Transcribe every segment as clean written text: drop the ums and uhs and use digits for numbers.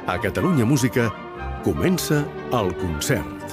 A Catalunya Música comença el concert.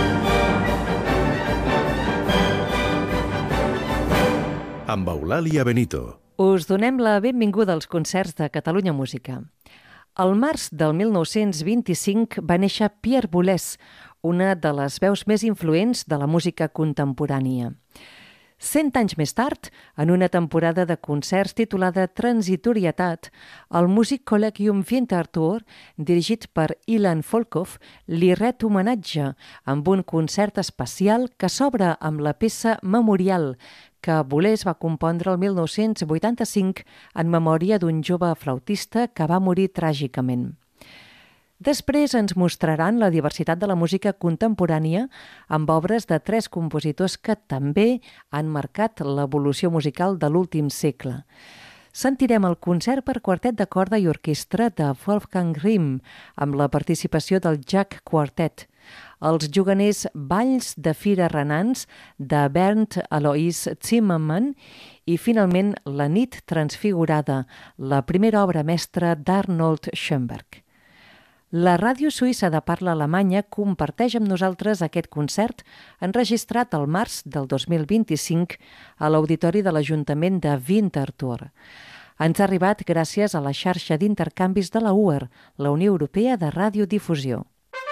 Amb Eulàlia Benito. Us donem la benvinguda als concerts de Catalunya Música. Al març del 1925 va néixer Pierre Boulez, una de les veus més influents de la música contemporània. 100 anys més tard, en una temporada de concerts titulada Transitorietat, el Music Collegium Winterthur, dirigit per Ilan Volkov, li ret homenatge amb un concert especial que s'obre amb la peça Memorial, que Boulez va compondre el 1985 en memòria d'un jove flautista que va morir tràgicament. Després ens mostraran la diversitat de la música contemporània amb obres de 3 compositors que també han marcat l'evolució musical de l'últim segle. Sentirem el concert per quartet de corda i orquestra de Wolfgang Rihm, amb la participació del Jack Quartet, els juganers Balls de Fira Renans de Bernd Alois Zimmermann i, finalment, La nit transfigurada, la primera obra mestra d'Arnold Schoenberg. La ràdio suïssa de parla alemanya comparteix amb nosaltres aquest concert enregistrat al març del 2025 a l'Auditori de l'Ajuntament de Winterthur. Ens ha arribat gràcies a la xarxa d'intercanvis de la UR, la Unió Europea de Radiodifusió.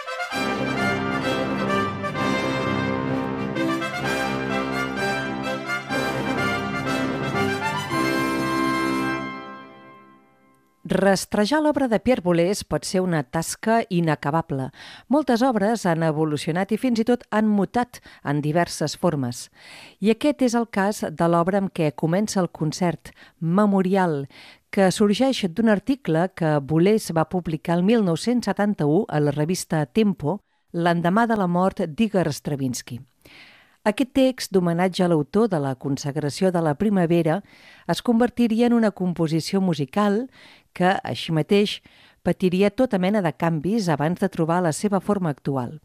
Rastrejar l'obra de Pierre Boulez pot ser una tasca inacabable. Moltes obres han evolucionat i fins i tot han mutat en diverses formes. I aquest és el cas de l'obra amb què comença el concert, Memorial, que sorgeix d'un article que Boulez va publicar el 1971 a la revista Tempo, l'endemà de la mort d'Igor Stravinsky. Aquest text, d'homenatge a l'autor de la consagració de la primavera, es convertiria en una composició musical que, així mateix, patiria tota mena de canvis abans de trobar la seva forma actual.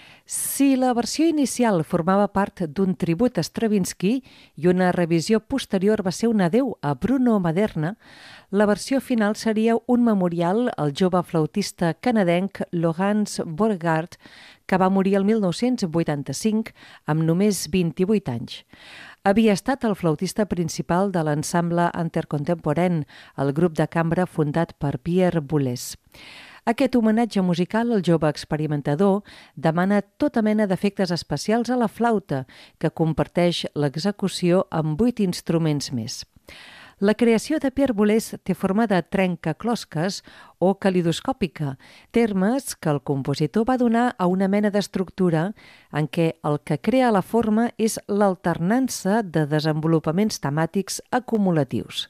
Si la versió inicial formava part d'un tribut a Stravinsky i una revisió posterior va ser un adeu a Bruno Maderna, la versió final seria un memorial al jove flautista canadenc Laurence Borgard, que va morir el 1985 amb només 28 anys. Havia estat el flautista principal de l'ensemble Intercontemporain, el grup de cambra fundat per Pierre Boulez. Aquest homenatge musical al jove experimentador demana tota mena d'efectes especials a la flauta, que comparteix l'execució amb 8 instruments més. La creació de Pierre Boulez té forma de trencaclosques o calidoscòpica, termes que el compositor va donar a una mena d'estructura en què el que crea la forma és l'alternança de desenvolupaments temàtics acumulatius.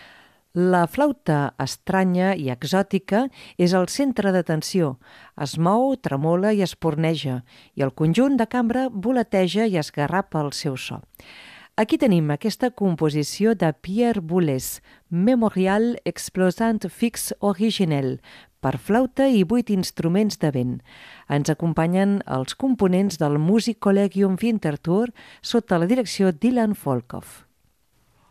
La flauta estranya i exòtica és el centre d'atenció, es mou, tremola i esporneja, i el conjunt de cambra voleteja i esgarrapa el seu so. Aquí tenim aquesta composició de Pierre Boulez, Memorial Explosant Fixe Originel, per flauta i 8 instruments de vent. Ens acompanyen els components del Music Collegium Winterthur sota la direcció d'Ilan Volkov.